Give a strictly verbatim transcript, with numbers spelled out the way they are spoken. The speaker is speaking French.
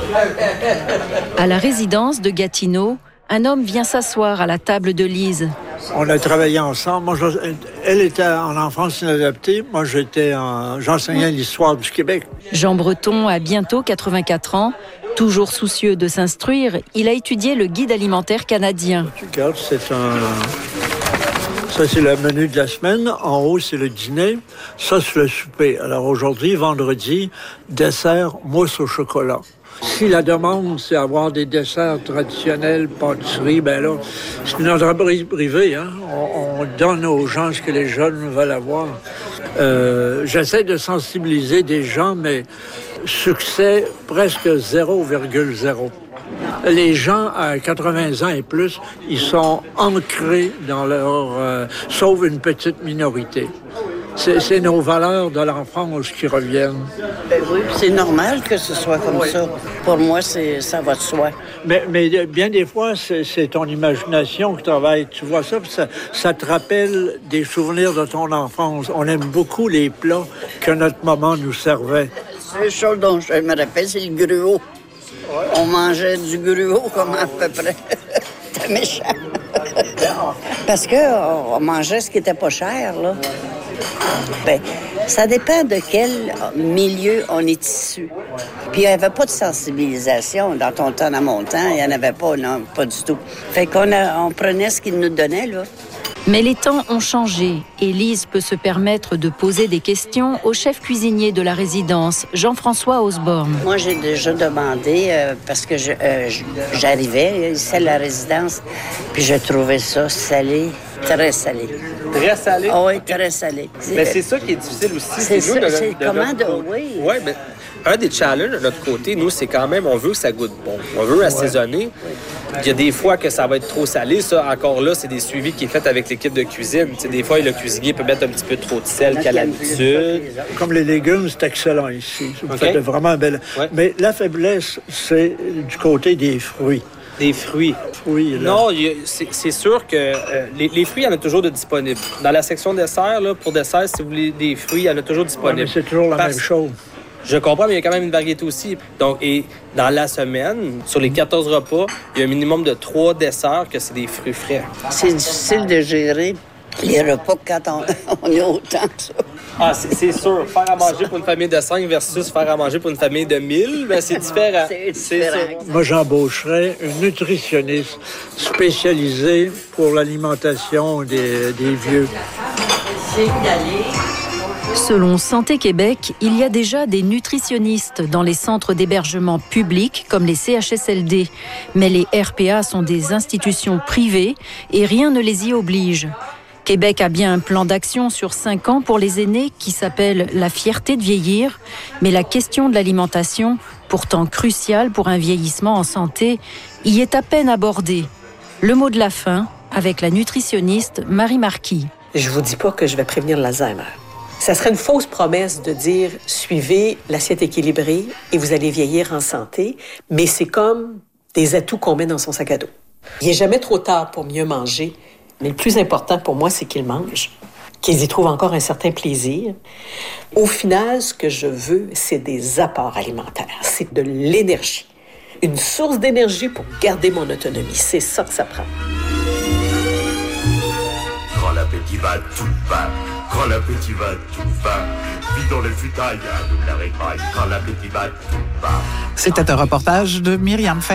À la résidence de Gatineau, un homme vient s'asseoir à la table de Lise. On a travaillé ensemble. Moi, je, elle était en enfance inadaptée. Moi, j'étais en, j'enseignais l'histoire du Québec. Jean Breton a bientôt quatre-vingt-quatre ans. Toujours soucieux de s'instruire, il a étudié le guide alimentaire canadien. Tu regardes, c'est un... Ça, c'est le menu de la semaine. En haut, c'est le dîner. Ça, c'est le souper. Alors aujourd'hui, vendredi, dessert, mousse au chocolat. Si la demande, c'est avoir des desserts traditionnels, pâtisserie, ben là, c'est une entreprise privée. Hein? On, on donne aux gens ce que les jeunes veulent avoir. Euh, j'essaie de sensibiliser des gens, mais succès presque zéro virgule zéro. Les gens à quatre-vingts ans et plus, ils sont ancrés dans leur... Euh, sauf une petite minorité. C'est, c'est nos valeurs de l'enfance qui reviennent. Ben oui, c'est normal que ce soit comme oui. ça. Pour moi, c'est, ça va de soi. Mais, mais bien des fois, c'est, c'est ton imagination qui travaille. Tu vois ça, ça, ça te rappelle des souvenirs de ton enfance. On aime beaucoup les plats que notre maman nous servait. C'est chose dont je me rappelle, c'est le gruau. Ouais. On mangeait du gruau comme à peu près. C'était méchant. Parce qu'on mangeait ce qui n'était pas cher, là. Bien, ça dépend de quel milieu on est issu. Puis il n'y avait pas de sensibilisation dans ton temps, dans mon temps. Il n'y en avait pas, non, pas du tout. Fait qu'on a, on prenait ce qu'ils nous donnaient, là. Mais les temps ont changé et Lise peut se permettre de poser des questions au chef cuisinier de la résidence, Jean-François Osborne. Moi, j'ai déjà demandé, euh, parce que je, euh, j'arrivais ici à la résidence, puis je trouvais ça salé, très salé. Très salé? Oh, oui, très salé. Mais c'est ça qui est difficile aussi. C'est, c'est, nous, c'est de, de, comment de... de... Oui. Oui, mais un des challenges de notre côté, nous, c'est quand même, on veut que ça goûte bon. On veut assaisonner. Oui. Il y a des fois que ça va être trop salé. Ça, encore là, c'est des suivis qui est fait avec l'équipe de cuisine. T'sais, des fois, le cuisinier peut mettre un petit peu trop de sel qu'à l'habitude. Comme les légumes, c'est excellent ici. Vous okay. faites vraiment belle. Ouais. Mais la faiblesse, c'est du côté des fruits. Des fruits. fruits là. Non, a, c'est, c'est sûr que euh, les, les fruits, il y en a toujours de disponibles. Dans la section dessert, là, pour dessert, si vous voulez des fruits, il y en a toujours disponibles. Ouais, mais c'est toujours la Parce... même chose. Je comprends, mais il y a quand même une variété aussi. Donc, et dans la semaine, sur les quatorze repas, il y a un minimum de trois desserts que c'est des fruits frais. C'est difficile de gérer les repas quand on, on est autant que ça. Ah, c'est, c'est sûr. Faire à manger pour une famille de cinq versus faire à manger pour une famille de mille, ben c'est différent. C'est différent. C'est Moi, j'embaucherais une nutritionniste spécialisée pour l'alimentation des, des vieux. C'est d'aller... Selon Santé Québec, il y a déjà des nutritionnistes dans les centres d'hébergement publics comme les C H S L D. Mais les R P A sont des institutions privées et rien ne les y oblige. Québec a bien un plan d'action sur cinq ans pour les aînés qui s'appelle « La fierté de vieillir ». Mais la question de l'alimentation, pourtant cruciale pour un vieillissement en santé, y est à peine abordée. Le mot de la fin avec la nutritionniste Marie Marquis. Je vous dis pas que je vais prévenir l'Alzheimer. Ça serait une fausse promesse de dire « suivez l'assiette équilibrée et vous allez vieillir en santé », mais c'est comme des atouts qu'on met dans son sac à dos. Il n'est jamais trop tard pour mieux manger, mais le plus important pour moi, c'est qu'ils mangent, qu'ils y trouvent encore un certain plaisir. Au final, ce que je veux, c'est des apports alimentaires, c'est de l'énergie, une source d'énergie pour garder mon autonomie. C'est ça que ça prend. Quand l'appétit va, tout va. Quand l'appétit va, tout va. Vis dans les futailles, nous la répaille. Quand l'appétit va, tout va. C'était un reportage de Myriam Fin.